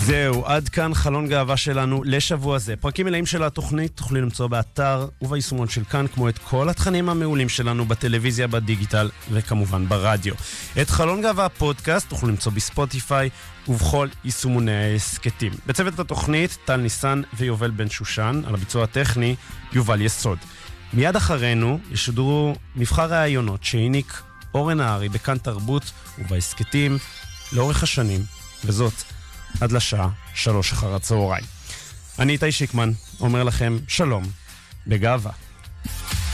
זהו, עד כאן חלון גאווה שלנו לשבוע זה. פרקים מלאים של התוכנית תוכלו למצוא באתר וביישומון של כאן, כמו את כל התכנים המעולים שלנו בטלוויזיה, בדיגיטל וכמובן ברדיו. את חלון גאווה פודקאסט תוכלו למצוא בספוטיפיי ובכל יישומוני העסקתים. בצוות התוכנית טל ניסן ויובל בן שושן, על הביצוע הטכני יובל יסוד. מיד אחרינו ישודרו מבחר ראיונות שהעניק אורן הארי בכאן תרבות ובעסקתים לאורך השנים, וזאת עד לשעה 3 אחר הצהריים. אני איתי שיקמן, אומר לכם שלום בגאווה.